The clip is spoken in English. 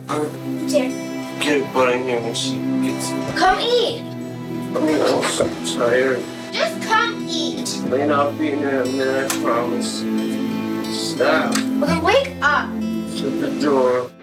Here. Get butt in here when she gets. Come eat. I'm so tired. Just come eat. Lane, I'll be in there in a minute, I promise. Stop. Okay, wake up. Shut the door.